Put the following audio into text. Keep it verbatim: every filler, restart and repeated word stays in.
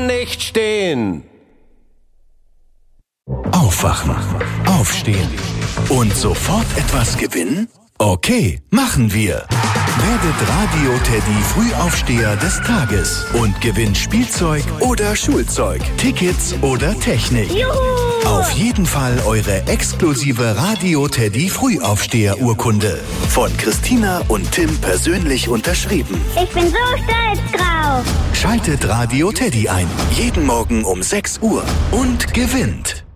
nicht stehen. Aufwachen, aufstehen und sofort etwas gewinnen? Okay, machen wir. Werdet Radio-Teddy Frühaufsteher des Tages und gewinnt Spielzeug oder Schulzeug, Tickets oder Technik. Juhu! Auf jeden Fall eure exklusive Radio-Teddy Frühaufsteher-Urkunde. Von Christina und Tim persönlich unterschrieben. Ich bin so stolz drauf. Schaltet Radio Teddy ein. Jeden Morgen um sechs Uhr und gewinnt.